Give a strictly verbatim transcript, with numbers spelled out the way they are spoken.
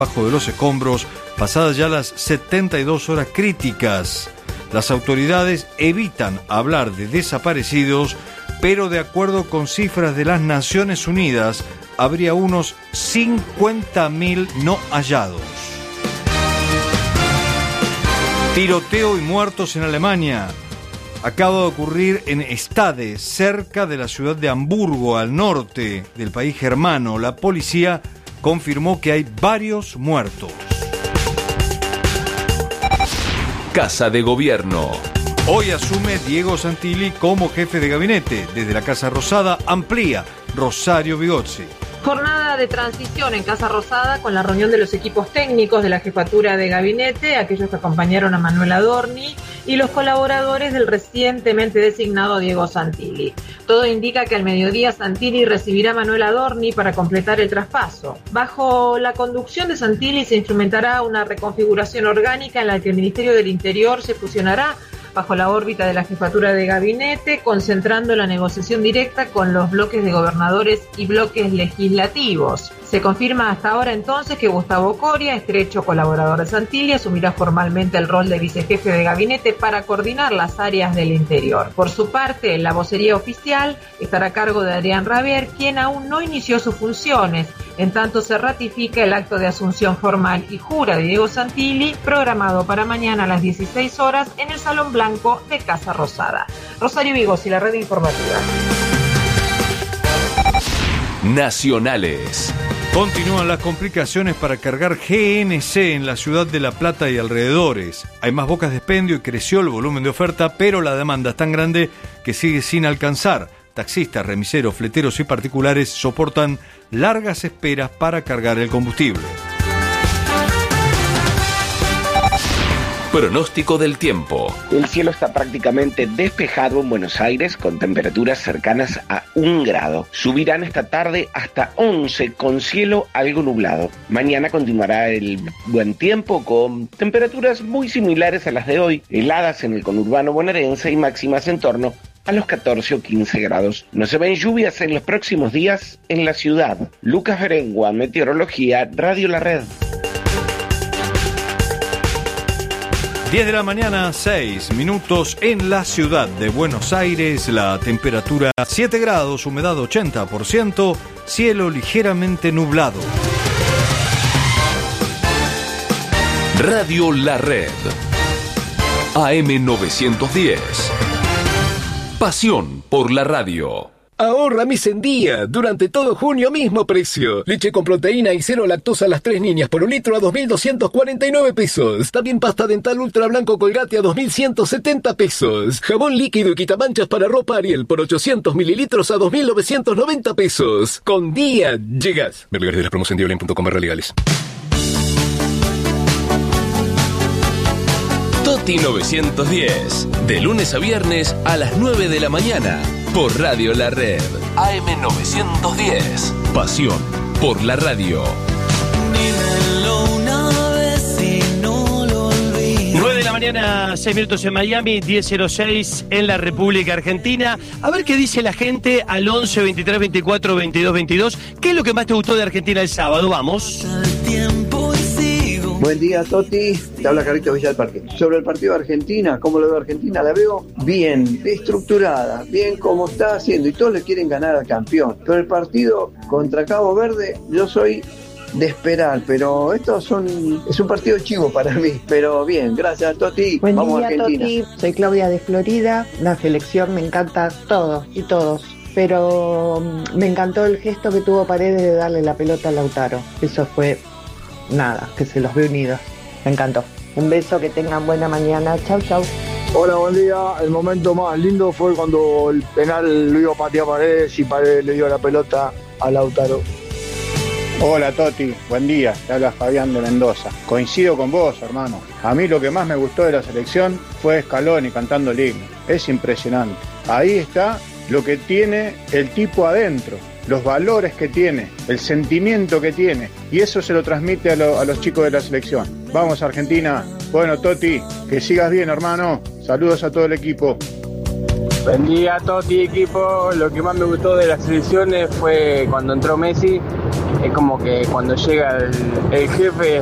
bajo de los escombros, pasadas ya las setenta y dos horas críticas. Las autoridades evitan hablar de desaparecidos, pero de acuerdo con cifras de las Naciones Unidas, habría unos cincuenta mil no hallados. Tiroteo y muertos en Alemania. Acaba de ocurrir en Stade, cerca de la ciudad de Hamburgo, al norte del país germano. La policía confirmó que hay varios muertos. Casa de Gobierno. Hoy asume Diego Santilli como jefe de gabinete. Desde la Casa Rosada amplía Rosario Vigozzi. Jornada de transición en Casa Rosada con la reunión de los equipos técnicos de la jefatura de gabinete, aquellos que acompañaron a Manuel Adorni y los colaboradores del recientemente designado Diego Santilli. Todo indica que al mediodía Santilli recibirá a Manuel Adorni para completar el traspaso. Bajo la conducción de Santilli se instrumentará una reconfiguración orgánica en la que el Ministerio del Interior se fusionará bajo la órbita de la jefatura de gabinete, concentrando la negociación directa con los bloques de gobernadores y bloques legislativos. Se confirma hasta ahora entonces que Gustavo Coria, estrecho colaborador de Santilli, asumirá formalmente el rol de vicejefe de gabinete para coordinar las áreas del interior. Por su parte, la vocería oficial estará a cargo de Adrián Rabier, quien aún no inició sus funciones, en tanto se ratifica el acto de asunción formal y jura de Diego Santilli, programado para mañana a las dieciséis horas en el Salón Blanco de Casa Rosada. Rosario Vigozzi, la red informativa. Nacionales. Continúan las complicaciones para cargar G N C en la ciudad de La Plata y alrededores. Hay más bocas de expendio y creció el volumen de oferta, pero la demanda es tan grande que sigue sin alcanzar. Taxistas, remiseros, fleteros y particulares soportan largas esperas para cargar el combustible. Pronóstico del tiempo. El cielo está prácticamente despejado en Buenos Aires con temperaturas cercanas a un grado. Subirán esta tarde hasta once con cielo algo nublado. Mañana continuará el buen tiempo con temperaturas muy similares a las de hoy, heladas en el conurbano bonaerense y máximas en torno a los catorce o quince grados. No se ven lluvias en los próximos días en la ciudad. Lucas Berengua, Meteorología, Radio La Red. diez de la mañana, seis minutos en la ciudad de Buenos Aires. La temperatura siete grados, humedad ochenta por ciento, cielo ligeramente nublado. Radio La Red. A M novecientos diez. Pasión por la radio. Ahorra mis en día. Durante todo junio, mismo precio. Leche con proteína y cero lactosa a las tres niñas por un litro a dos mil doscientos cuarenta y nueve pesos. También pasta dental ultra blanco Colgate a dos mil ciento setenta pesos. Jabón líquido y quitamanchas para ropa Ariel por ochocientos mililitros a dos mil novecientos noventa pesos. Con día llegas. Ver lugares de las promos en diolane punto com barra legales. Toti novecientos diez. De lunes a viernes a las nueve de la mañana. Por Radio La Red. A M novecientos diez. Pasión por la radio. Dímelo una vez y no lo olvides. nueve de la mañana, seis minutos en Miami, diez cero seis en la República Argentina. A ver qué dice la gente al once, veintitrés, veinticuatro, veintidós, veintidós. ¿Qué es lo que más te gustó de Argentina el sábado? Vamos. Buen día, Toti. Te habla Carlito Villa del Parque. Sobre el partido de Argentina, ¿cómo lo veo Argentina? La veo bien, estructurada, bien como está haciendo. Y todos le quieren ganar al campeón. Pero el partido contra Cabo Verde, yo soy de esperar. Pero estos son es un partido chivo para mí. Pero bien, gracias, Toti. Buen Vamos día, a Argentina. Toti. Soy Claudia de Florida. La selección me encanta todo y todos. Pero me encantó el gesto que tuvo Paredes de darle la pelota a Lautaro. Eso fue... nada, que se los ve unidos. Me encantó. Un beso, que tengan buena mañana. Chau, chau. Hola, buen día. El momento más lindo fue cuando el penal lo iba a patear Paredes y Paredes le dio la pelota a Lautaro. Hola, Toti. Buen día. Te habla Fabián de Mendoza. Coincido con vos, hermano. A mí lo que más me gustó de la selección fue Scaloni cantando el himno. Es impresionante. Ahí está lo que tiene el tipo adentro. Los valores que tiene, el sentimiento que tiene, y eso se lo transmite a, lo, a los chicos de la selección. Vamos, Argentina. Bueno, Toti, que sigas bien, hermano. Saludos a todo el equipo. Buen día, Toti, equipo. Lo que más me gustó de las selecciones fue cuando entró Messi. Es como que cuando llega el, el jefe